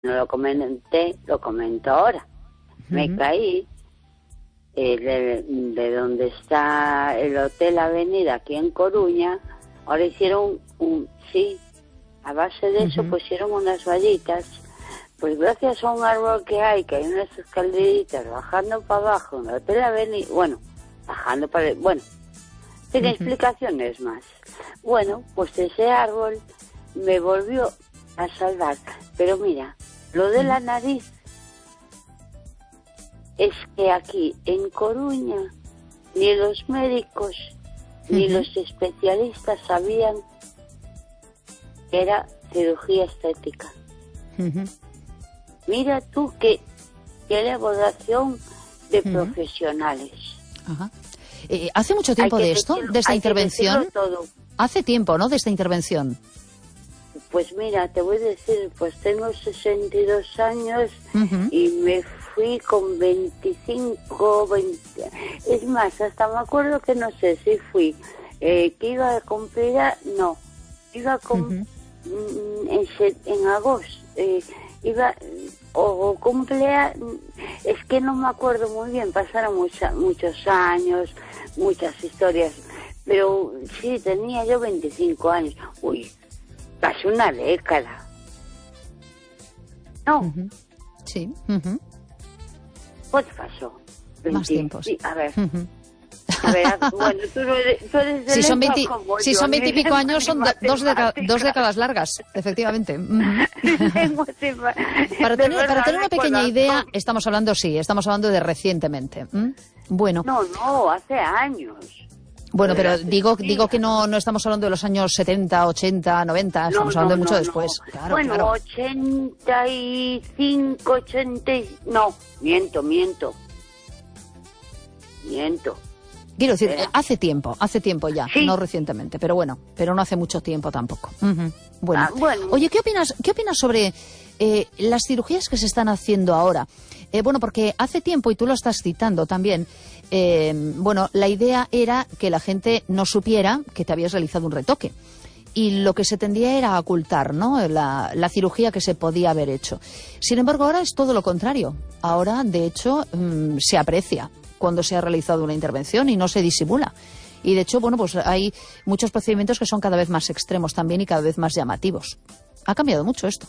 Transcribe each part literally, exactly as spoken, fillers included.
no lo comenté, lo comento ahora. Uh-huh. Me caí eh, de, de donde está el Hotel Avenida, aquí en Coruña. Ahora hicieron un, sí, a base de eso uh-huh. pusieron unas vallitas. Pues gracias a un árbol que hay, que hay unas escaleritas bajando para abajo, en el Hotel Avenida, bueno, bajando para, bueno, sin uh-huh. explicaciones más. Bueno, pues ese árbol me volvió a salvar. Pero mira, lo de la nariz es que aquí en Coruña ni los médicos uh-huh. ni los especialistas sabían que era cirugía estética. Uh-huh. Mira tú qué, qué elaboración de uh-huh. profesionales. Ajá. Eh, ¿Hace mucho tiempo de esto, decirlo, de esta intervención? Todo. Hace tiempo, ¿no?, de esta intervención. Pues mira, te voy a decir, pues tengo sesenta y dos años uh-huh. y me fui con veinticinco, veinte... Es más, hasta me acuerdo que no sé si fui, eh, que iba a cumplir, no, iba con, uh-huh. en, en agosto, eh, iba, o, o cumplea, es que no me acuerdo muy bien, pasaron mucha, muchos años, muchas historias, pero sí, tenía yo veinticinco años, uy, pasó una década. No. Uh-huh. Sí. Uh-huh. ¿Cuánto pasó? veinte, Más tiempos. Sí, a ver. Uh-huh. A ver, bueno, tú, no eres, tú eres de si son lengua veinte, como si yo, son veintipico años, son do, dos, deca, dos décadas largas, efectivamente. Uh-huh. para, tener, para tener una pequeña idea, estamos hablando, sí, estamos hablando de recientemente. ¿Mm? Bueno. No, no, hace años. Bueno, pero digo digo que no no estamos hablando de los años setenta, ochenta, noventa, estamos no, hablando no, de mucho no, después. No. Claro, bueno, claro. ochenta y cinco, ochenta y... No, miento, miento. Miento. Quiero decir, Era. hace tiempo, hace tiempo ya, sí. no recientemente, pero bueno, pero no hace mucho tiempo tampoco. Uh-huh. Bueno. Ah, bueno. Oye, ¿qué opinas, qué opinas sobre eh, las cirugías que se están haciendo ahora? Eh, bueno, porque hace tiempo, y tú lo estás citando también, eh, bueno, la idea era que la gente no supiera que te habías realizado un retoque. Y lo que se tendía era a ocultar, ¿no?, la, la cirugía que se podía haber hecho. Sin embargo, ahora es todo lo contrario. Ahora, de hecho, mmm, se aprecia cuando se ha realizado una intervención y no se disimula. Y de hecho, bueno, pues hay muchos procedimientos que son cada vez más extremos también y cada vez más llamativos. Ha cambiado mucho esto.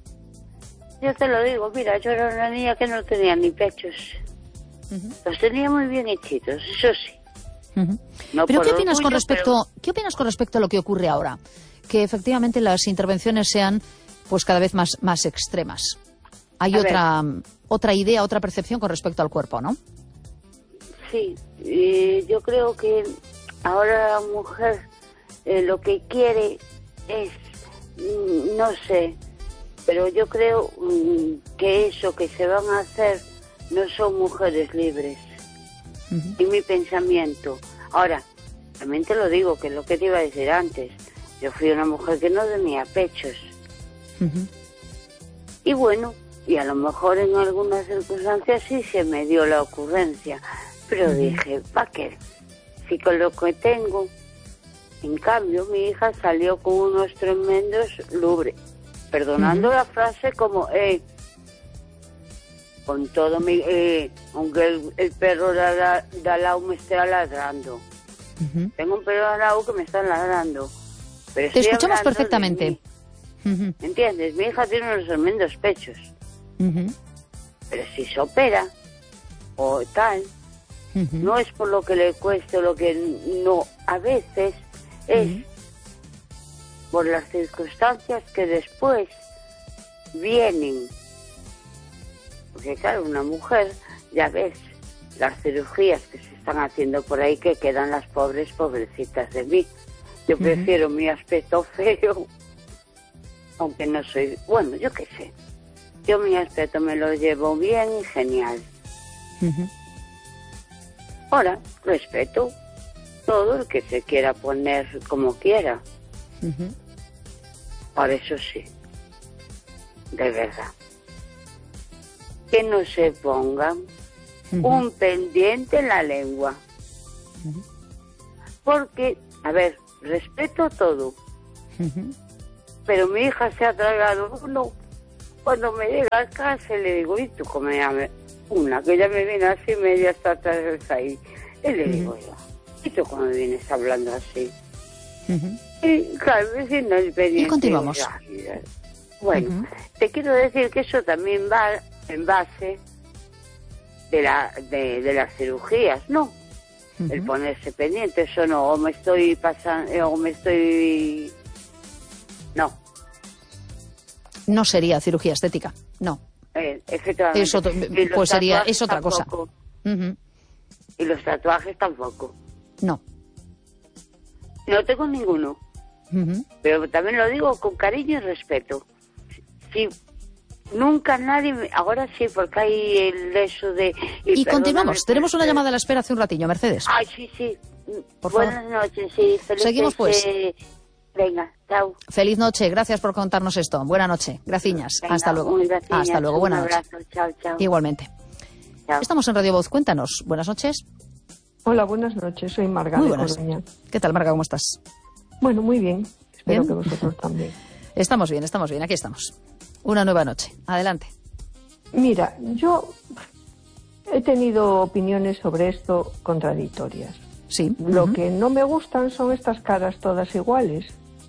Yo te lo digo, mira, yo era una niña que no tenía ni pechos. Uh-huh. Los tenía muy bien hechitos, eso sí. Uh-huh. No pero ¿qué opinas orgullo, con respecto pero... qué opinas con respecto a lo que ocurre ahora? Que efectivamente las intervenciones sean pues cada vez más, más extremas. Hay a otra ver. otra idea, otra percepción con respecto al cuerpo, ¿no? Sí, eh, yo creo que ahora la mujer eh, lo que quiere es, mm, no sé, pero yo creo mm, que eso que se van a hacer no son mujeres libres. Uh-huh. En mi pensamiento. Ahora, también te lo digo, que es lo que te iba a decir antes. Yo fui una mujer que no tenía pechos. Uh-huh. Y bueno, y a lo mejor en algunas circunstancias sí se me dio la ocurrencia. Pero uh-huh. dije, ¿para qué? Si con lo que tengo... En cambio, mi hija salió con unos tremendos lubres. Perdonando uh-huh. la frase como, eh, con todo mi... Eh, aunque el, el perro de, la, de al lado me esté ladrando. Uh-huh. Tengo un perro de al lado que me está ladrando. Pero te escuchamos perfectamente. Uh-huh. ¿Entiendes? Mi hija tiene unos tremendos pechos. Uh-huh. Pero si se opera, o tal... Uh-huh. No es por lo que le cueste, lo que no, a veces es uh-huh. por las circunstancias que después vienen. Porque claro, una mujer, ya ves, las cirugías que se están haciendo por ahí, que quedan las pobres, pobrecitas de mí. Yo uh-huh. prefiero mi aspecto feo, aunque no soy, bueno, yo qué sé. Yo mi aspecto me lo llevo bien y genial. Uh-huh. Ahora, respeto todo el que se quiera poner como quiera. Uh-huh. Ahora, eso sí, de verdad, que no se pongan uh-huh. un pendiente en la lengua. Uh-huh. Porque, a ver, respeto todo. Uh-huh. Pero mi hija se ha tragado uno cuando me llega a casa le digo, ¿y tú cómo me llamas? Una, que ya me viene así media hasta atrás ahí. Y le digo yo, ¿y tú cómo me vienes hablando así? Uh-huh. Y claro, vecino es pendiente. Y continuamos. Bueno, uh-huh. te quiero decir que eso también va en base de la de, de las cirugías, ¿no? Uh-huh. El ponerse pendiente, eso no, o me estoy pasando, o me estoy... No. No sería cirugía estética, no. Eh, efectivamente. Eso, pues sería, es otra cosa. Uh-huh. Y los tatuajes tampoco. No. No tengo ninguno. Uh-huh. Pero también lo digo con cariño y respeto. Sí, nunca nadie... Me... Ahora sí, porque hay el eso de... Y, y continuamos. Tenemos una llamada a la espera hace un ratillo, Mercedes. Ay, sí, sí. Por Buenas favor. noches, sí. Felices, Seguimos, pues. Eh... Venga, chao. Feliz noche, gracias por contarnos esto. Buena noche, graciñas. Venga, hasta luego. Graciñas, hasta luego, buena noche. Un abrazo, chao, chao. Igualmente. Chao. Estamos en Radio Voz, cuéntanos. Buenas noches. Hola, buenas noches, soy Marga. Muy buenas. ¿Qué tal, Marga, cómo estás? Bueno, muy bien. Espero ¿Bien? que vosotros también. Estamos bien, estamos bien, aquí estamos. Una nueva noche. Adelante. Mira, yo he tenido opiniones sobre esto contradictorias. Sí. Lo uh-huh. que no me gustan son estas caras todas iguales.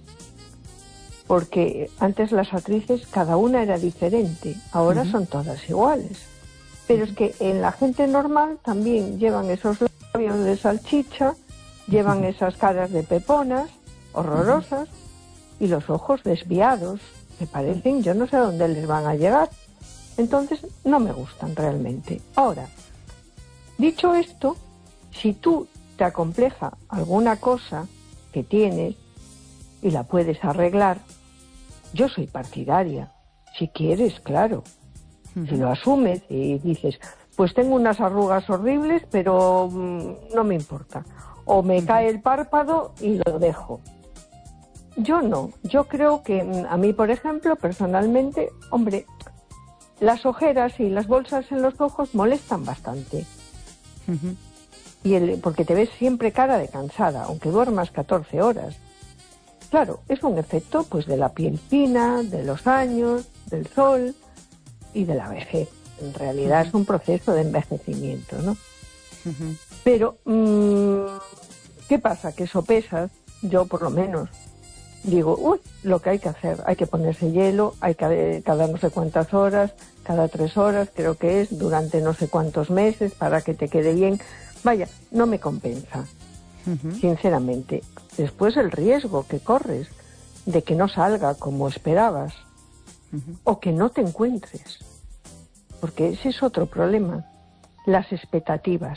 Porque antes las actrices, cada una era diferente, ahora uh-huh. son todas iguales. Pero uh-huh. es que en la gente normal también llevan esos labios de salchicha, llevan uh-huh. esas caras de peponas, horrorosas, uh-huh. y los ojos desviados, que parecen, yo no sé a dónde les van a llegar. Entonces, no me gustan realmente. Ahora, dicho esto, si tú te acompleja alguna cosa que tienes y la puedes arreglar, yo soy partidaria. Si quieres, claro. Uh-huh. Si lo asumes y dices, pues tengo unas arrugas horribles, pero mmm, no me importa. O me uh-huh. cae el párpado y lo dejo. Yo no. Yo creo que a mí, por ejemplo, personalmente, hombre, las ojeras y las bolsas en los ojos molestan bastante. Uh-huh. Y el, porque te ves siempre cara de cansada, aunque duermas catorce horas. Claro, es un efecto pues de la piel fina, de los años, del sol y de la vejez. En realidad uh-huh. es un proceso de envejecimiento, ¿no? Uh-huh. Pero, mmm, ¿qué pasa? Que sopesas, yo por lo menos, digo, uy, lo que hay que hacer, hay que ponerse hielo, hay que cada no sé cuántas horas, cada tres horas, creo que es, durante no sé cuántos meses, para que te quede bien. Vaya, no me compensa, uh-huh. sinceramente. Después el riesgo que corres de que no salga como esperabas, uh-huh. o que no te encuentres, porque ese es otro problema, las expectativas.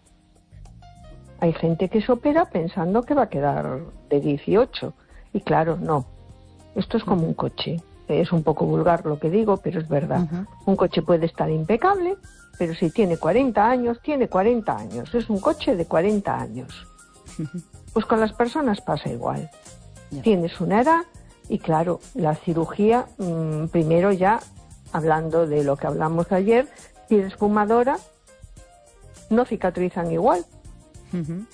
Hay gente que se opera pensando que va a quedar de dieciocho, y claro, no. Esto es como uh-huh. un coche. Es un poco vulgar lo que digo, pero es verdad. Uh-huh. Un coche puede estar impecable, pero si tiene cuarenta años, tiene cuarenta años. Es un coche de cuarenta años. Uh-huh. Pues con las personas pasa igual. Yeah. Tienes una edad y claro, la cirugía, mmm, primero ya, hablando de lo que hablamos ayer, si eres fumadora, no cicatrizan igual. Uh-huh.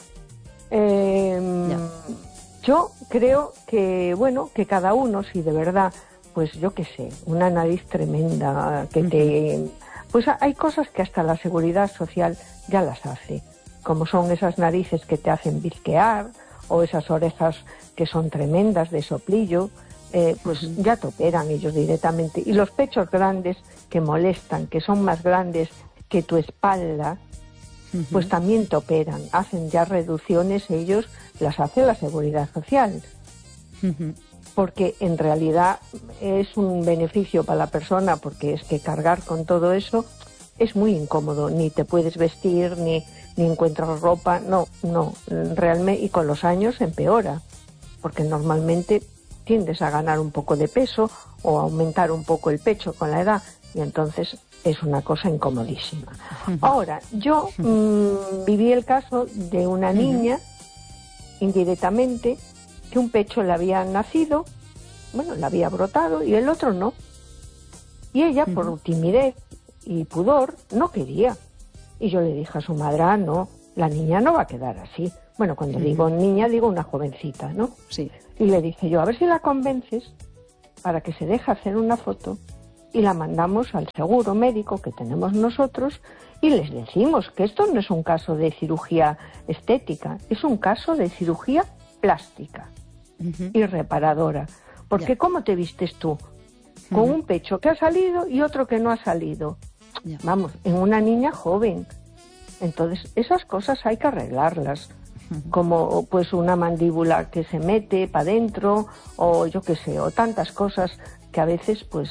Eh, yeah. Yo creo que, bueno, que cada uno, si de verdad, pues yo qué sé, una nariz tremenda, que te... Pues hay cosas que hasta la seguridad social ya las hace, como son esas narices que te hacen bizquear, o esas orejas que son tremendas de soplillo, eh, pues uh-huh. ya te operan ellos directamente. Y los pechos grandes que molestan, que son más grandes que tu espalda, uh-huh. pues también te operan, hacen ya reducciones, ellos las hace la seguridad social. Uh-huh. Porque en realidad es un beneficio para la persona, porque es que cargar con todo eso es muy incómodo, ni te puedes vestir, ni, ni encuentras ropa, no, no, realmente, y con los años empeora, porque normalmente tiendes a ganar un poco de peso o a aumentar un poco el pecho con la edad, y entonces es una cosa incomodísima. Uh-huh. Ahora, yo mmm, viví el caso de una niña, uh-huh. indirectamente, que un pecho le había nacido, bueno, le había brotado y el otro no. Y ella, uh-huh. por timidez y pudor, no quería. Y yo le dije a su madre, ah, no, la niña no va a quedar así. Bueno, cuando uh-huh. digo niña, digo una jovencita, ¿no? Sí. Y le dije yo, a ver si la convences para que se deje hacer una foto y la mandamos al seguro médico que tenemos nosotros y les decimos que esto no es un caso de cirugía estética, es un caso de cirugía plástica uh-huh. y reparadora. Porque yeah. ¿cómo te vistes tú? Con uh-huh. un pecho que ha salido y otro que no ha salido. Yeah. Vamos, en una niña joven. Entonces, esas cosas hay que arreglarlas. Uh-huh. Como pues una mandíbula que se mete para adentro, o yo qué sé, o tantas cosas que a veces, pues,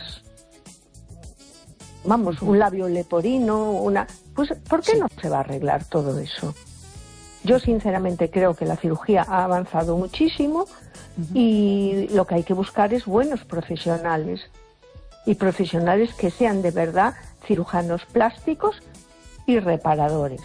vamos, uh-huh. un labio leporino, una... Pues, ¿por qué sí. no se va a arreglar todo eso? Yo sinceramente creo que la cirugía ha avanzado muchísimo uh-huh. y lo que hay que buscar es buenos profesionales. Y profesionales que sean de verdad cirujanos plásticos y reparadores.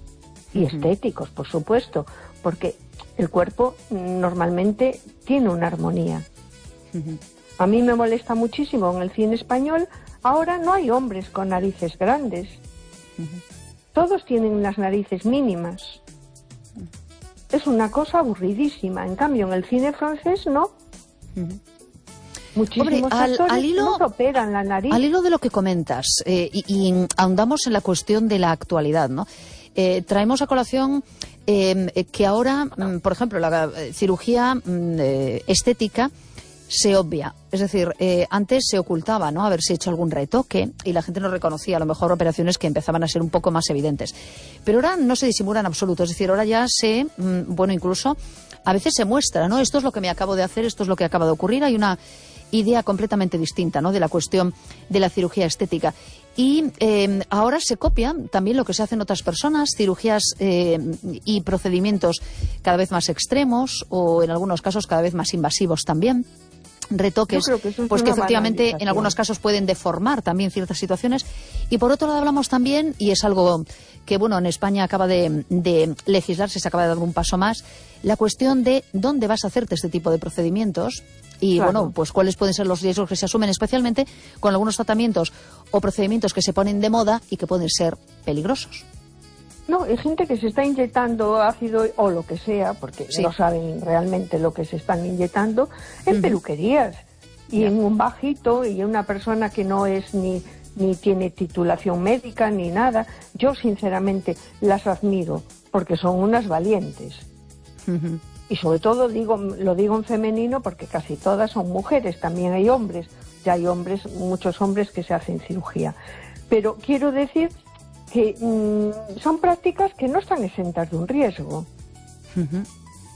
Y uh-huh. estéticos, por supuesto, porque el cuerpo normalmente tiene una armonía. Uh-huh. A mí me molesta muchísimo en el cine español, ahora no hay hombres con narices grandes. Uh-huh. Todos tienen las narices mínimas. Uh-huh. Es una cosa aburridísima. En cambio, en el cine francés no. Uh-huh. Muchísimos Hombre, al, actores al hilo, no operan la nariz. Al hilo de lo que comentas, eh, y, y ahondamos en la cuestión de la actualidad, ¿no? Eh, traemos a colación eh, que ahora, mm, por ejemplo, la eh, cirugía mm, eh, estética se obvia. Es decir, eh, antes se ocultaba, ¿no?, haberse hecho algún retoque y la gente no reconocía a lo mejor operaciones que empezaban a ser un poco más evidentes. Pero ahora no se disimula en absoluto. Es decir, ahora ya se, mm, bueno, incluso a veces se muestra, ¿no? Esto es lo que me acabo de hacer, esto es lo que acaba de ocurrir. Hay una idea completamente distinta, ¿no?, de la cuestión de la cirugía estética. Y eh, ahora se copia también lo que se hace en otras personas, cirugías eh, y procedimientos cada vez más extremos o en algunos casos cada vez más invasivos también. Retoques que pues que efectivamente en algunos casos pueden deformar también ciertas situaciones. Y por otro lado hablamos también, y es algo que bueno en España acaba de, de legislarse, se acaba de dar un paso más, la cuestión de dónde vas a hacerte este tipo de procedimientos y claro. bueno, pues cuáles pueden ser los riesgos que se asumen, especialmente con algunos tratamientos o procedimientos que se ponen de moda y que pueden ser peligrosos. No, hay gente que se está inyectando ácido o lo que sea, porque sí. no saben realmente lo que se están inyectando, en uh-huh. peluquerías. Y yeah. en un bajito, y una persona que no es ni, ni tiene titulación médica ni nada. Yo, sinceramente, las admiro, porque son unas valientes. Uh-huh. Y sobre todo digo, lo digo en femenino, porque casi todas son mujeres, también hay hombres. Ya hay hombres, muchos hombres que se hacen cirugía. Pero quiero decir que mmm, son prácticas que no están exentas de un riesgo. Uh-huh.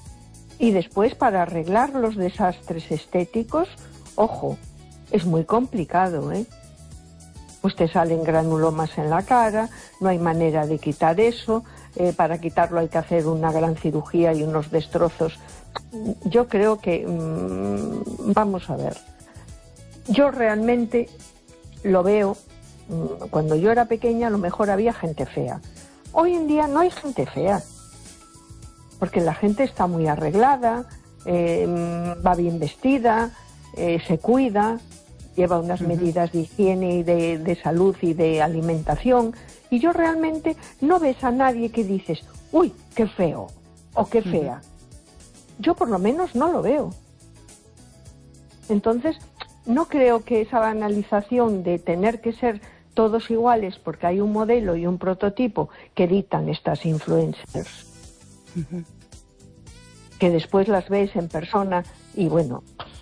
Y después, para arreglar los desastres estéticos, ojo, es muy complicado, ¿eh? Pues te salen granulomas en la cara, no hay manera de quitar eso, eh, para quitarlo hay que hacer una gran cirugía y unos destrozos. Yo creo que, mmm, vamos a ver, yo realmente lo veo. Cuando yo era pequeña a lo mejor había gente fea. Hoy en día no hay gente fea, porque la gente está muy arreglada, eh, va bien vestida, eh, se cuida, lleva unas uh-huh. medidas de higiene y de, de salud y de alimentación, y yo realmente no ves a nadie que dices, uy, qué feo o qué fea. Uh-huh. Yo por lo menos no lo veo. Entonces, no creo que esa banalización de tener que ser todos iguales porque hay un modelo y un prototipo que dictan estas influencers, uh-huh. que después las ves en persona y bueno,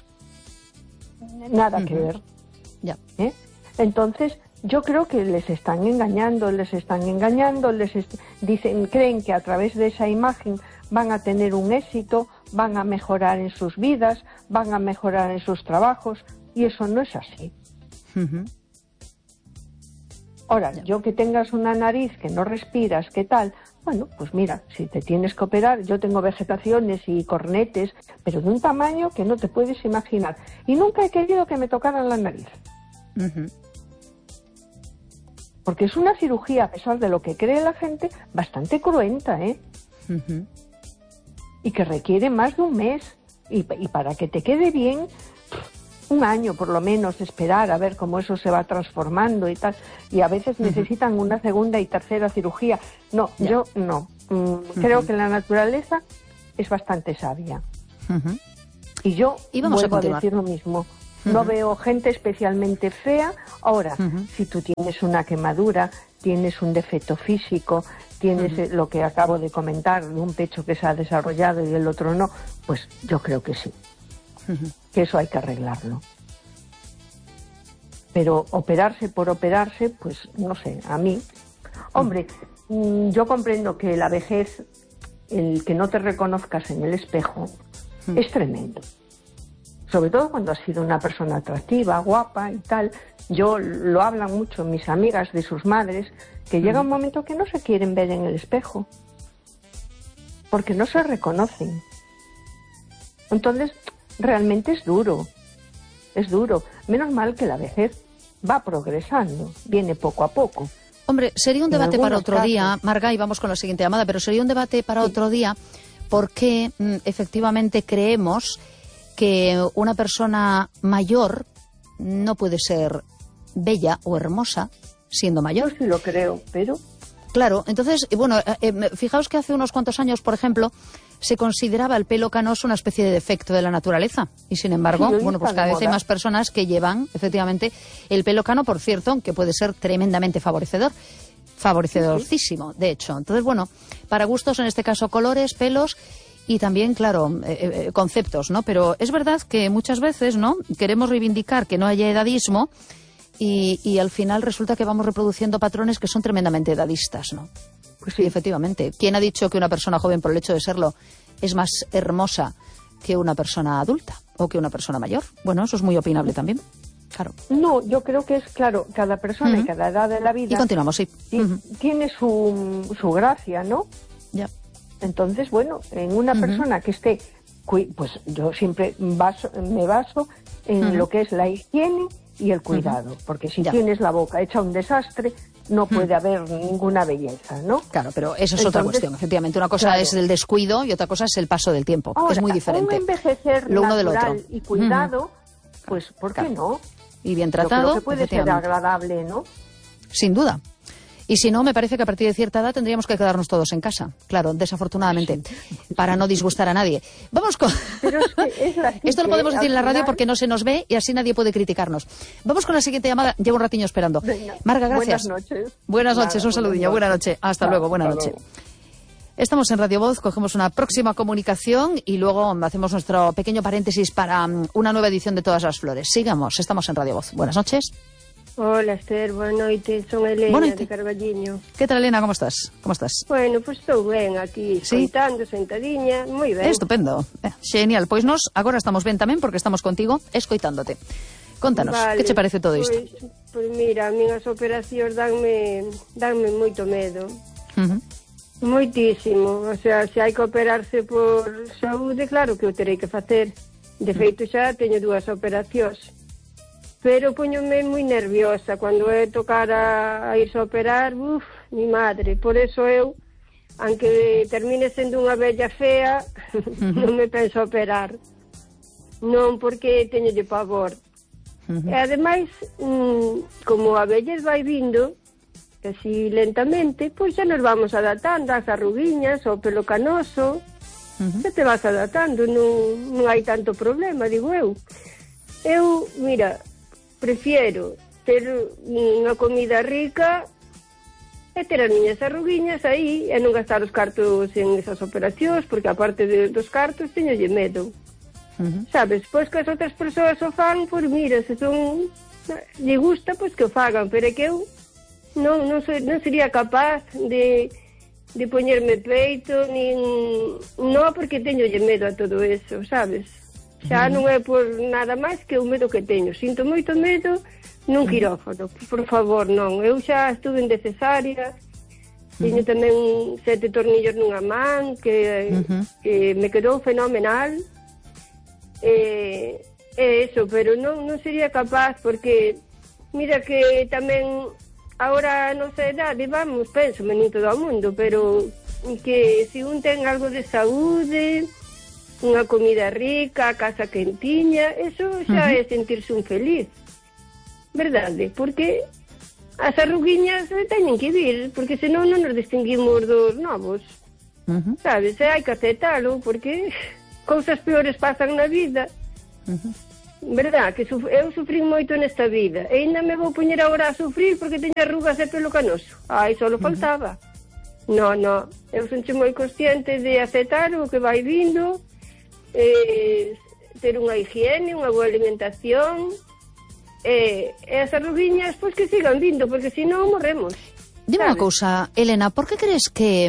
nada uh-huh. que ver. Yeah. ¿Eh? Entonces, yo creo que les están engañando, les están engañando, les est- dicen, creen que a través de esa imagen van a tener un éxito, van a mejorar en sus vidas, van a mejorar en sus trabajos, y eso no es así. Uh-huh. Ahora, yeah. yo que tengas una nariz que no respiras, ¿qué tal? Bueno, pues mira, si te tienes que operar, yo tengo vegetaciones y cornetes, pero de un tamaño que no te puedes imaginar. Y nunca he querido que me tocaran la nariz. Uh-huh. Porque es una cirugía, a pesar de lo que cree la gente, bastante cruenta, ¿eh? Uh-huh. Y que requiere más de un mes. Y, y para que te quede bien, un año por lo menos, esperar a ver cómo eso se va transformando y tal. Y a veces uh-huh. necesitan una segunda y tercera cirugía. No, yeah. yo no. Mm, uh-huh. Creo que la naturaleza es bastante sabia. Uh-huh. Y yo y vamos vuelvo a, a decir lo mismo. Uh-huh. No veo gente especialmente fea. Ahora, uh-huh. si tú tienes una quemadura, tienes un defecto físico, tienes uh-huh. lo que acabo de comentar, de un pecho que se ha desarrollado y el otro no, pues yo creo que sí. Uh-huh. Que eso hay que arreglarlo. Pero operarse por operarse, pues no sé, a mí... Hombre, uh-huh. yo comprendo que la vejez, el que no te reconozcas en el espejo, uh-huh. es tremendo. Sobre todo cuando has sido una persona atractiva, guapa y tal. Yo lo hablan mucho mis amigas de sus madres, que uh-huh. llega un momento que no se quieren ver en el espejo, porque no se reconocen. Entonces, realmente es duro, es duro. Menos mal que la vejez va progresando, viene poco a poco. Hombre, sería un debate para otro casos. día, Marga, y vamos con la siguiente llamada, pero sería un debate para sí. otro día, porque mm, efectivamente creemos que una persona mayor no puede ser bella o hermosa siendo mayor. Yo sí lo creo, pero... Claro, entonces, bueno, eh, fijaos que hace unos cuantos años, por ejemplo, se consideraba el pelo canoso una especie de defecto de la naturaleza. Y sin embargo, sí, bueno, pues cada vez hay más personas que llevan, efectivamente, el pelo cano, por cierto, que puede ser tremendamente favorecedor. Favorecedorcísimo, de hecho. Entonces, bueno, para gustos, en este caso, colores, pelos y también, claro, eh, eh, conceptos, ¿no? Pero es verdad que muchas veces, ¿no?, queremos reivindicar que no haya edadismo y, y al final resulta que vamos reproduciendo patrones que son tremendamente edadistas, ¿no? Pues sí, efectivamente. ¿Quién ha dicho que una persona joven, por el hecho de serlo, es más hermosa que una persona adulta o que una persona mayor? Bueno, eso es muy opinable también. Claro. No, yo creo que es, claro, cada persona uh-huh. y cada edad de la vida... Y continuamos, sí. Uh-huh. Tiene su, su gracia, ¿no? Ya. Entonces, bueno, en una uh-huh. persona que esté... Pues yo siempre baso, me baso en uh-huh. lo que es la higiene y el cuidado. Uh-huh. Porque si ya. tienes la boca hecha un desastre... no puede hmm. haber ninguna belleza, ¿no? Claro, pero eso es Entonces, otra cuestión, efectivamente. Una cosa claro. es el descuido y otra cosa es el paso del tiempo. Ahora, es muy diferente. Un envejecer lo uno del otro. Y cuidado, hmm. pues ¿por qué claro. no? Y bien tratado. Yo creo que puede ser agradable, ¿no? Sin duda. Y si no, me parece que a partir de cierta edad tendríamos que quedarnos todos en casa. Claro, desafortunadamente, sí. para no disgustar a nadie. Vamos con... Pero es que es así. Esto lo podemos decir en la radio porque no se nos ve y así nadie puede criticarnos. Vamos con la siguiente llamada. Llevo un ratiño esperando. Venga. Marga, gracias. Buenas noches. Buenas noches, Nada, un saludillo. Buenas noches. Hasta Nada, luego, buenas noches. Estamos en Radio Voz, cogemos una próxima comunicación y luego hacemos nuestro pequeño paréntesis para um, una nueva edición de Todas las Flores. Sigamos, estamos en Radio Voz. Buenas noches. Hola, Esther, boa noite, son Elena de Carballiño. Que tal, Elena, como estás? Como estás? Bueno, pois pues estou ben aquí, escoitando, ¿Sí? sentadiña, moi ben. Estupendo, eh, genial, pois nos agora estamos ben tamén porque estamos contigo escoitándote. Contanos, vale, que che parece todo isto? Pois, pois mira, a minhas operacións danme, danme moito medo. Uh-huh. Moitísimo, o sea, se hai que operarse por saúde, claro que o terei que facer. De feito xa teño dúas operacións. Pero poñome moi nerviosa cando é tocar a, a irse a operar, uff, mi madre. Por eso eu, aunque termine sendo unha bella fea, uh-huh. non me penso operar. Non porque teñolle pavor. Uh-huh. E ademais, mmm, como a vellez vai vindo, así lentamente, pois xa nos vamos adaptando ás arruguiñas, ao pelo canoso, uh-huh. xa te vas adaptando, non, non hai tanto problema, digo eu. Eu, mira... prefiero ter unha comida rica e ter as miñas arruguiñas aí e non gastar os cartos en esas operacións, porque aparte de, dos cartos teñolle medo. Uh-huh. Sabes, pois que as outras persoas o fan, pois mira, se son lle gusta, pois que o fagan, pero é que eu non, non, so, non sería capaz de, de poñerme peito, nin non porque teñolle medo a todo eso, sabes? Xa non é por nada máis que o medo que teño. Sinto moito medo nun quirófano. Por favor, non. Eu xa estuve en de cesárea. Teño tamén sete tornillos nunha man que, uh-huh. que me quedou fenomenal. E, e eso, pero non, non sería capaz porque mira que tamén agora a nosa edade, vamos, penso, nin todo o mundo, pero que se un ten algo de saúde... unha comida rica, a casa quentiña, eso xa uh-huh. é sentirse un feliz, verdade? Porque as arruguiñas teñen que vir, porque senón non nos distinguimos dos novos, uh-huh. sabes? E hai que aceptalo, porque cousas peores pasan na vida, uh-huh. verdad, que suf eu sufrí moito nesta vida, e ainda me vou poñer agora a sufrir porque teño arrugas e pelo canoso. Ai, só lo faltaba. No, no, eu sonche moi consciente de aceptar o que vai vindo, eh, ter unha higiene, unha boa alimentación, e, e as arruguiñas, pois que sigan vindo, porque senón morremos. Dime unha cousa, Elena, por que crees que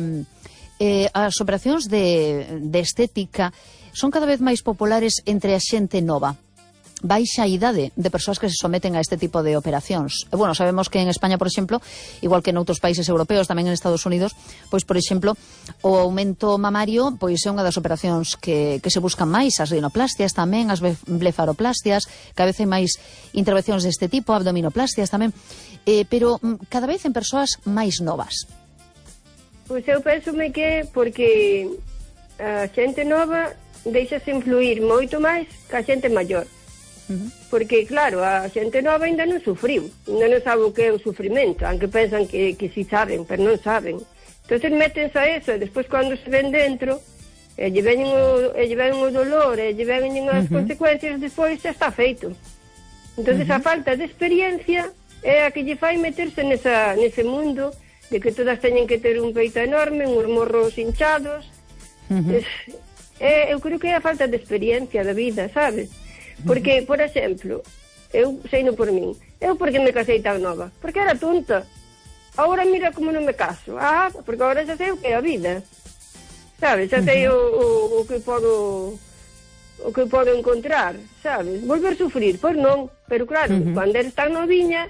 eh, as operacións de, de estética son cada vez máis populares entre a xente nova? Baixa idade de persoas que se someten a este tipo de operacións. E, bueno, sabemos que en España, por exemplo, igual que en outros países europeos, tamén en Estados Unidos, pois, por exemplo, o aumento mamario pois é unha das operacións que, que se buscan máis, as rinoplastias tamén, as blefaroplastias, cada vez hai máis intervencións deste tipo, abdominoplastias tamén, eh, pero cada vez en persoas máis novas. Pois eu pensome que porque a xente nova deixase influir moito máis que a xente maior. Uh-huh. Porque, claro, a xente nova ainda non sufriu, ainda non sabe o que é o sufrimento, aunque pensan que, que si saben, pero non saben. Entón métense a eso, e despois cando se ven dentro, e lle ven o, e lle ven o dolor, e lle ven as uh-huh. consecuencias, despois xa está feito. Entón uh-huh. a falta de experiencia é a que lle fai meterse nesa, nese mundo de que todas teñen que ter un peito enorme, uns morros hinchados. Uh-huh. Es, é, eu creo que é a falta de experiencia da vida, sabes? Porque, por exemplo, eu sei no por min, eu porque me casei tan nova? Porque era tonta. Agora mira como non me caso. Ah, porque agora xa sei o que é a vida. Sabes, xa sei o, o, o que podo o que podo encontrar, sabes? Volver a sufrir, pois non. Pero claro, uh-huh. cando eres tan noviña,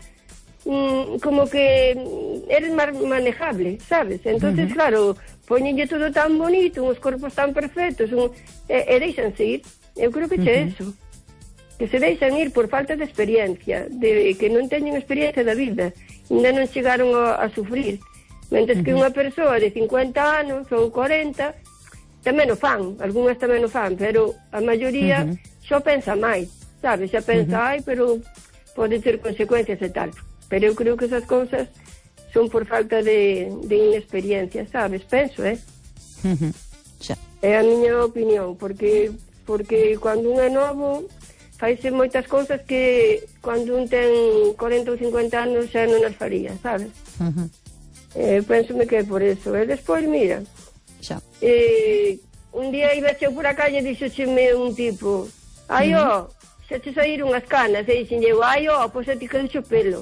mmm, como que eres máis manejable, sabes? Entonces, uh-huh. claro, poñenlle todo tan bonito, uns corpos tan perfectos, un, e, e deixanse ir. Eu creo que che uh-huh. eso. Que se deixan ir por falta de experiencia, de que non teñen experiencia da vida, ainda non chegaron a, a sufrir. Mentres que unha persoa de cincuenta anos ou cuarenta tamén o fan, algunhas tamén o fan, pero a maioría uh-huh. xa pensa máis, sabes? Xa pensa, uh-huh. ai, pero pode ter consecuencias e tal. Pero eu creo que esas cousas son por falta de, de inexperiencia, sabes? Penso, eh? Uh-huh. Xa. É a miña opinión, porque porque cando un é novo faise moitas cousas que cando un ten cuarenta ou cincuenta anos xa non as faría, sabes? Uh-huh. Eh, pensome que é por eso. E despois, mira, xa. Eh, un día iba eu por a calle e dixocheme un tipo, ai, ó, uh-huh. xa te saíron as canas, e dixen eu, ai, ó, pois xa te quedou o pelo.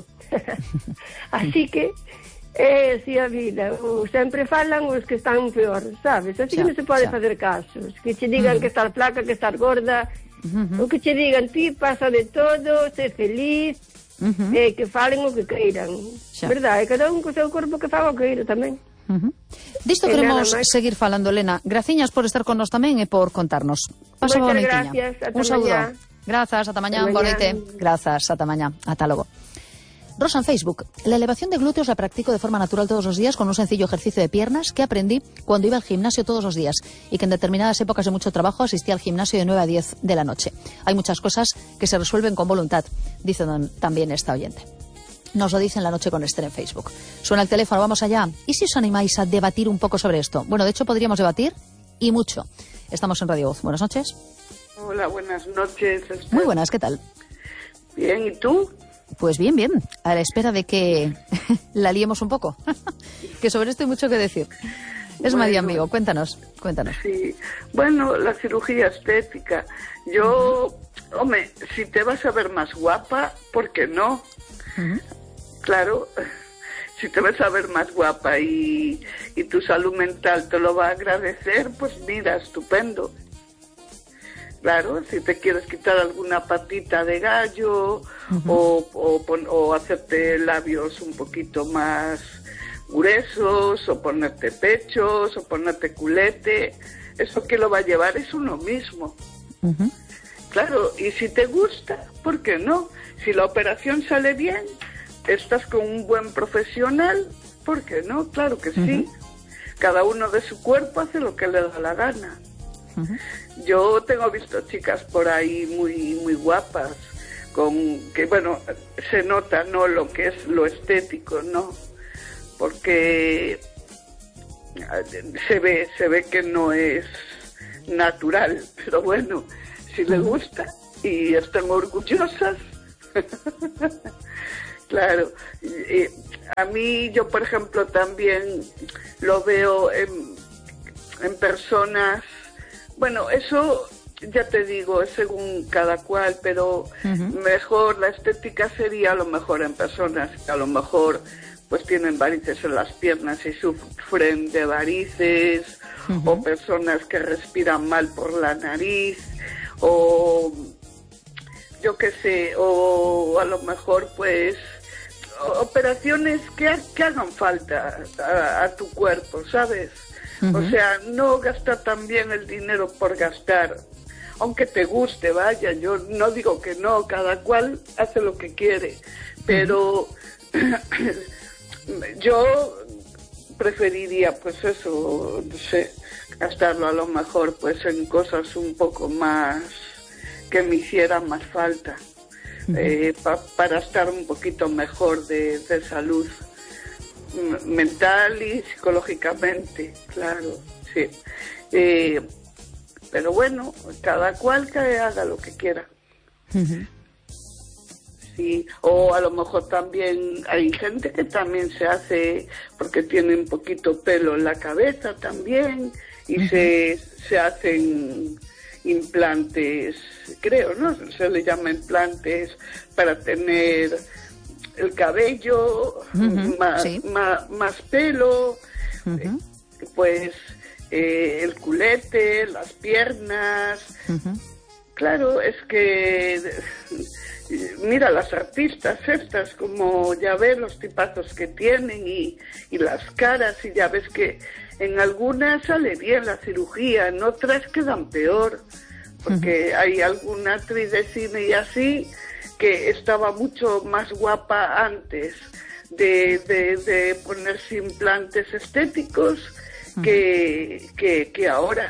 Así que é así a vida. O, sempre falan os que están peor, sabes? Así xa, que non se pode xa. facer casos. Que che digan uh-huh. que estar flaca, que estar gorda. Uh-huh. O que che digan, ti pasa de todo, sé feliz, uh-huh. eh, que falen o que queiran, xa. Verdad, e cada un co seu corpo que faga o que queira tamén. Uh-huh. Disto queremos seguir falando, Elena. Graciñas por estar con nos tamén e por contarnos. Pasa boa noitiña. Un saúdo. Grazas, ata mañá, boa noite. Grazas, ata mañá. Ata logo. Rosa en Facebook. La elevación de glúteos la practico de forma natural todos los días con un sencillo ejercicio de piernas que aprendí cuando iba al gimnasio todos los días y que en determinadas épocas de mucho trabajo asistía al gimnasio de nueve a diez de la noche. Hay muchas cosas que se resuelven con voluntad, dice también esta oyente. Nos lo dice en La Noche con Esther en Facebook. Suena el teléfono, vamos allá. ¿Y si os animáis a debatir un poco sobre esto? Bueno, de hecho podríamos debatir y mucho. Estamos en Radio Voz. Buenas noches. Hola, buenas noches, Esther. Muy buenas, ¿qué tal? Bien, ¿y tú? Pues bien, bien, a la espera de que la liemos un poco, que sobre esto hay mucho que decir. Es bueno, María, amigo, cuéntanos, cuéntanos. Sí, bueno, la cirugía estética. Yo, uh-huh. hombre, si te vas a ver más guapa, ¿por qué no? Uh-huh. Claro, si te vas a ver más guapa y, y tu salud mental te lo va a agradecer, pues mira, estupendo. Claro, si te quieres quitar alguna patita de gallo uh-huh. o, o, o hacerte labios un poquito más gruesos, o ponerte pechos, o ponerte culete, eso que lo va a llevar es uno mismo. Uh-huh. Claro, y si te gusta, ¿por qué no? Si la operación sale bien, estás con un buen profesional, ¿por qué no? Claro que uh-huh. sí. Cada uno de su cuerpo hace lo que le da la gana. Uh-huh. Yo tengo visto chicas por ahí muy muy guapas, con que bueno, se nota no lo que es lo estético, ¿no? Porque se ve se ve que no es natural, pero bueno, si le gusta, y estén orgullosas. Claro, y a mí, yo por ejemplo también lo veo en, en personas, bueno, eso ya te digo, es según cada cual, pero uh-huh. mejor la estética sería a lo mejor en personas que a lo mejor pues tienen varices en las piernas y sufren de varices, uh-huh. o personas que respiran mal por la nariz, o yo qué sé, o a lo mejor pues operaciones que, que hagan falta a, a tu cuerpo, ¿sabes? Uh-huh. O sea, no gastar también el dinero por gastar, aunque te guste, vaya, yo no digo que no, cada cual hace lo que quiere, pero uh-huh. yo preferiría pues eso, no sé, gastarlo a lo mejor pues en cosas un poco más que me hicieran más falta. Eh, pa, para estar un poquito mejor de, de salud m- mental y psicológicamente, claro, sí. Eh, pero bueno, cada cual que haga lo que quiera. Uh-huh. Sí, o a lo mejor también hay gente que también se hace porque tiene un poquito pelo en la cabeza también y uh-huh. se, se hacen implantes, creo, ¿no? Se le llama implantes para tener el cabello, uh-huh, más, sí. más, más pelo, uh-huh. pues eh, el culete, las piernas. Uh-huh. Claro, es que mira las artistas estas, como ya ves los tipazos que tienen y, y las caras, y ya ves que en algunas sale bien la cirugía, en otras quedan peor, porque uh-huh. hay alguna actriz de cine y así que estaba mucho más guapa antes de, de, de ponerse implantes estéticos uh-huh. que, que, que ahora.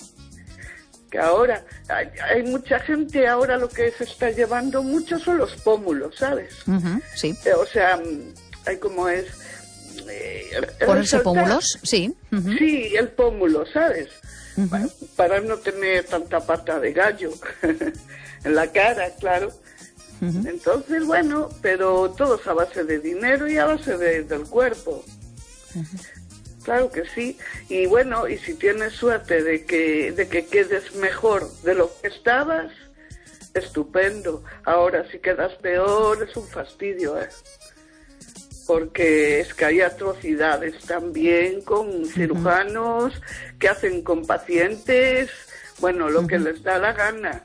Que ahora hay, hay mucha gente, ahora lo que se está llevando mucho son los pómulos, ¿sabes? Uh-huh. Sí. Eh, o sea, hay como es... Eh, ¿Ponerse pómulos? Sí. Uh-huh. Sí, el pómulo, ¿sabes? Uh-huh. Para, para no tener tanta pata de gallo en la cara, claro. Uh-huh. Entonces, bueno, pero todo es a base de dinero y a base de, del cuerpo. Uh-huh. Claro que sí. Y bueno, y si tienes suerte de que, de que quedes mejor de lo que estabas, estupendo. Ahora, si quedas peor, es un fastidio, ¿eh? Porque es que hay atrocidades también con cirujanos uh-huh. que hacen con pacientes, bueno, lo uh-huh. que les da la gana.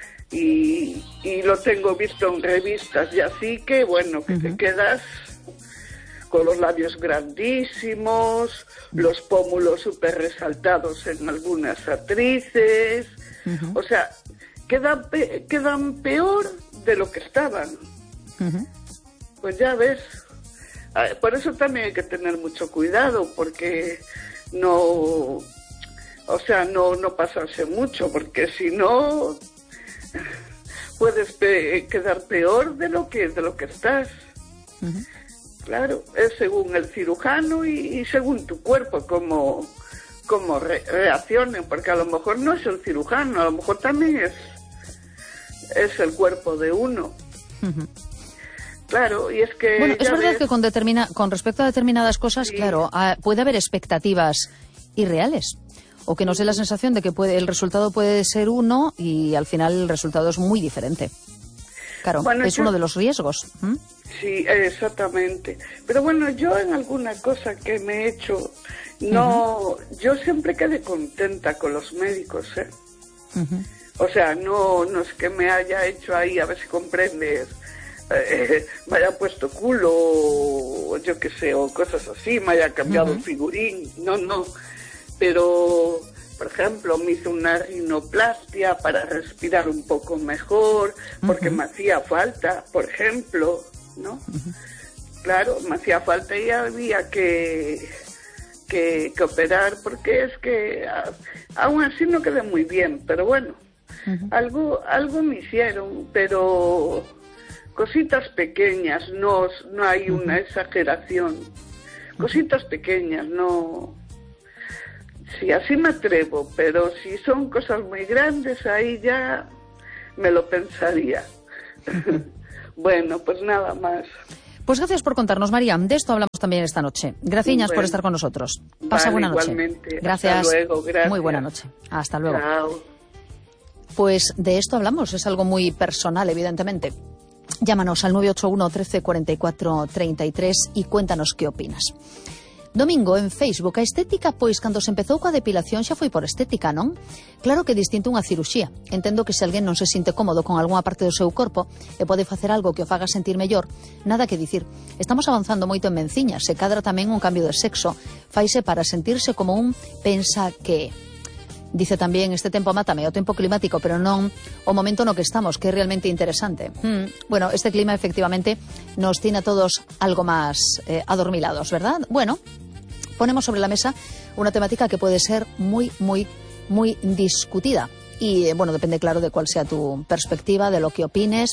Y, y lo tengo visto en revistas y así que, bueno, que uh-huh. te quedas con los labios grandísimos, uh-huh. los pómulos súper resaltados en algunas actrices. Uh-huh. O sea, quedan, pe- quedan peor de lo que estaban. Uh-huh. Pues ya ves. Por eso también hay que tener mucho cuidado, porque no, o sea, no, no pasarse mucho, porque si no puedes pe- quedar peor de lo que de lo que estás. Uh-huh. Claro, es según el cirujano y, y según tu cuerpo cómo, cómo re- reaccionen, porque a lo mejor no es el cirujano, a lo mejor también es, es el cuerpo de uno. Uh-huh. Claro, y es que... Bueno, es verdad ves... que con, determina, con respecto a determinadas cosas, sí. claro, a, puede haber expectativas irreales, o que nos dé la sensación de que puede, el resultado puede ser uno y al final el resultado es muy diferente. Claro, bueno, es yo... uno de los riesgos. ¿Mm? Sí, exactamente. Pero bueno, yo en alguna cosa que me he hecho, no, uh-huh. yo siempre quedé contenta con los médicos, ¿eh? Uh-huh. O sea, no, no es que me haya hecho ahí, a ver si comprendes, Eh, me haya puesto culo o yo qué sé, o cosas así, me haya cambiado uh-huh. el figurín, no, no, pero por ejemplo me hice una rinoplastia para respirar un poco mejor, porque uh-huh. me hacía falta, por ejemplo, ¿no? Uh-huh. Claro, me hacía falta y había que, que, que operar, porque es que a, aún así no quedé muy bien, pero bueno, uh-huh. algo, algo me hicieron, pero... cositas pequeñas, no, no hay una exageración. Cositas pequeñas, no... Sí, así me atrevo, pero si son cosas muy grandes, ahí ya me lo pensaría. Bueno, pues nada más. Pues gracias por contarnos, María. De esto hablamos también esta noche. Gracias bueno, por estar con nosotros. Pasa vale, buena noche. Igualmente. Gracias. Hasta luego, gracias. Muy buena noche. Hasta luego. Chao. Pues de esto hablamos. Es algo muy personal, evidentemente. Llámanos al nueve ocho uno, trece, cuarenta y cuatro, treinta y tres y cuéntanos qué opinas. Domingo, en Facebook, a estética, pois cando se empezou coa depilación xa foi por estética, non? Claro que é distinto unha cirurxía. Entendo que se alguén non se sinte cómodo con algunha parte do seu corpo e pode facer algo que o faga sentir mellor, nada que dicir. Estamos avanzando moito en menciñas, se cadra tamén un cambio de sexo, faise para sentirse como un pensa que... Dice tamén, este tempo mátame, o tempo climático, pero non o momento no que estamos, que é realmente interesante. Hmm. Bueno, este clima efectivamente nos tiene a todos algo más eh, adormilados, ¿verdad? Bueno, ponemos sobre la mesa una temática que puede ser muy, muy, muy discutida. Y, bueno, depende, claro, de cuál sea tu perspectiva, de lo que opines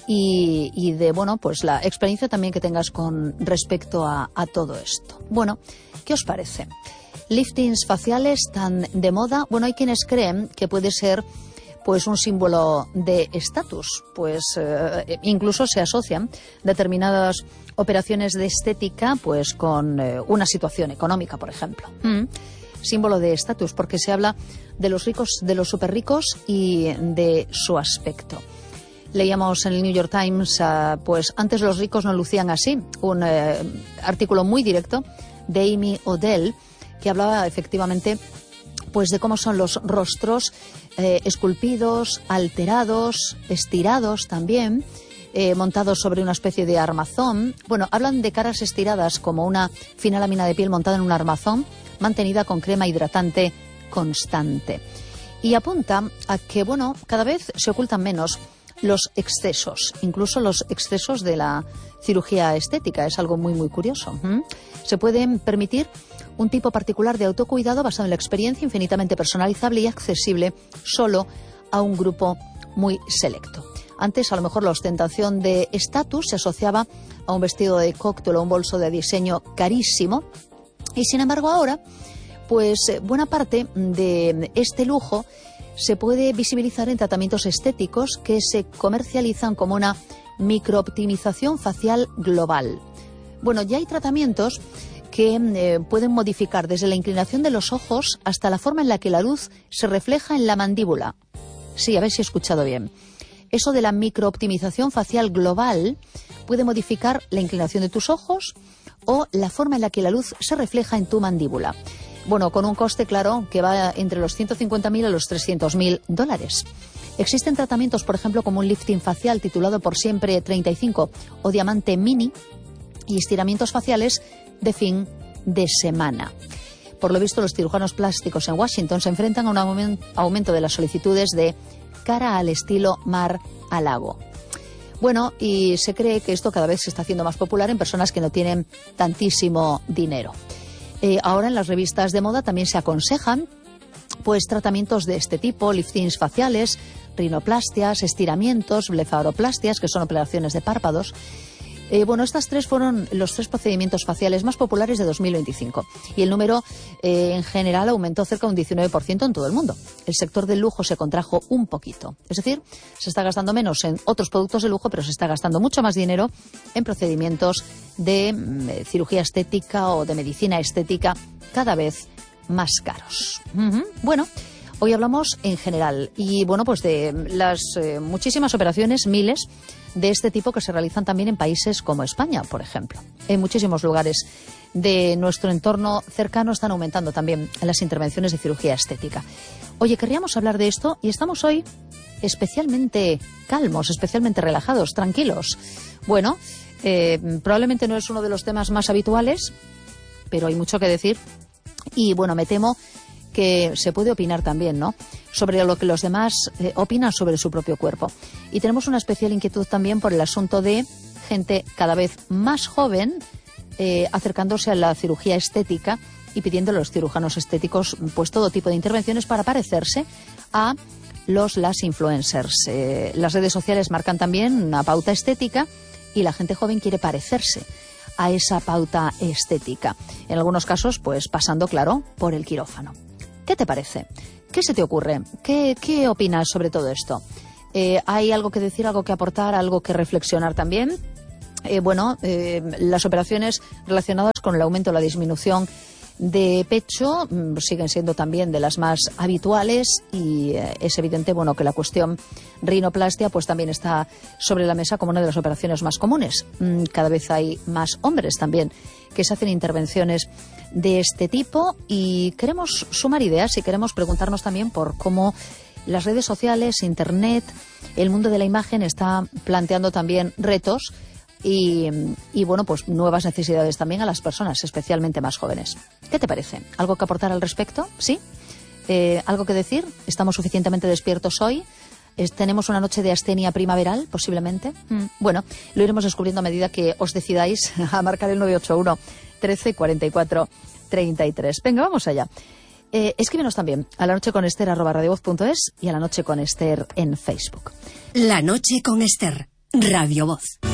y, y de, bueno, pues la experiencia también que tengas con respecto a, a todo esto. Bueno, ¿qué os parece? Liftings faciales tan de moda. Bueno, hay quienes creen que puede ser pues un símbolo de estatus, pues eh, incluso se asocian determinadas operaciones de estética pues con eh, una situación económica, por ejemplo. Mm. Símbolo de estatus, porque se habla de los ricos, de los súper ricos y de su aspecto. Leíamos en el New York Times, uh, pues antes los ricos no lucían así, un eh, artículo muy directo de Amy Odell, que hablaba efectivamente pues de cómo son los rostros eh, esculpidos, alterados, estirados también, eh, montados sobre una especie de armazón. Bueno, hablan de caras estiradas como una fina lámina de piel montada en un armazón, mantenida con crema hidratante constante. Y apunta a que, bueno, cada vez se ocultan menos los excesos, incluso los excesos de la cirugía estética. Es algo muy, muy curioso. ¿Mm? Se pueden permitir un tipo particular de autocuidado basado en la experiencia, infinitamente personalizable y accesible solo a un grupo muy selecto. Antes, a lo mejor, la ostentación de estatus se asociaba a un vestido de cóctel o un bolso de diseño carísimo. Y, sin embargo, ahora, pues buena parte de este lujo se puede visibilizar en tratamientos estéticos que se comercializan como una microoptimización facial global. Bueno, ya hay tratamientos que eh, pueden modificar desde la inclinación de los ojos hasta la forma en la que la luz se refleja en la mandíbula. Sí, a ver si he escuchado bien. Eso de la microoptimización facial global puede modificar la inclinación de tus ojos o la forma en la que la luz se refleja en tu mandíbula. Bueno, con un coste, claro, que va entre los ciento cincuenta mil a los trescientos mil dólares. Existen tratamientos, por ejemplo, como un lifting facial titulado Por Siempre treinta y cinco o Diamante Mini y estiramientos faciales de fin de semana. Por lo visto, los cirujanos plásticos en Washington se enfrentan a un aumento de las solicitudes de cara al estilo mar a lago. Bueno, y se cree que esto cada vez se está haciendo más popular en personas que no tienen tantísimo dinero. Eh, ahora en las revistas de moda también se aconsejan pues tratamientos de este tipo, liftings faciales, rinoplastias, estiramientos, blefaroplastias, que son operaciones de párpados. Eh, bueno, estas tres fueron los tres procedimientos faciales más populares de dos mil veinticinco y el número eh, en general aumentó cerca de un diecinueve por ciento en todo el mundo. El sector del lujo se contrajo un poquito, es decir, se está gastando menos en otros productos de lujo, pero se está gastando mucho más dinero en procedimientos de eh, cirugía estética o de medicina estética cada vez más caros. Uh-huh. Bueno, hoy hablamos en general y bueno, pues de las eh, muchísimas operaciones, miles de este tipo que se realizan también en países como España, por ejemplo. En muchísimos lugares de nuestro entorno cercano están aumentando también las intervenciones de cirugía estética. Oye, querríamos hablar de esto y estamos hoy especialmente calmos, especialmente relajados, tranquilos. Bueno, eh, probablemente no es uno de los temas más habituales, pero hay mucho que decir y bueno, me temo que se puede opinar también, ¿no?, sobre lo que los demás eh, opinan sobre su propio cuerpo. Y tenemos una especial inquietud también por el asunto de gente cada vez más joven eh, acercándose a la cirugía estética y pidiendo a los cirujanos estéticos pues todo tipo de intervenciones para parecerse a los las influencers. Eh, las redes sociales marcan también una pauta estética y la gente joven quiere parecerse a esa pauta estética. En algunos casos, pues pasando, claro, por el quirófano. ¿Qué te parece? ¿Qué se te ocurre? ¿Qué, qué opinas sobre todo esto? Eh, ¿Hay algo que decir, algo que aportar, algo que reflexionar también? Eh, bueno, eh, las operaciones relacionadas con el aumento o la disminución de pecho mmm, siguen siendo también de las más habituales y eh, es evidente, bueno, que la cuestión rinoplastia pues también está sobre la mesa como una de las operaciones más comunes. Mm, cada vez hay más hombres también que se hacen intervenciones de este tipo y queremos sumar ideas y queremos preguntarnos también por cómo las redes sociales, Internet, el mundo de la imagen está planteando también retos Y, y, bueno, pues nuevas necesidades también a las personas, especialmente más jóvenes. ¿Qué te parece? ¿Algo que aportar al respecto? ¿Sí? Eh, ¿Algo que decir? ¿Estamos suficientemente despiertos hoy? ¿Es, ¿Tenemos una noche de astenia primaveral, posiblemente? Mm. Bueno, lo iremos descubriendo a medida que os decidáis a marcar el nueve ocho uno, trece, cuarenta y cuatro, treinta y tres. Venga, vamos allá. Eh, escríbenos también a la noche con Ester arroba radiovoz punto es y a la noche con Ester en Facebook. La noche con Ester, Radio Voz.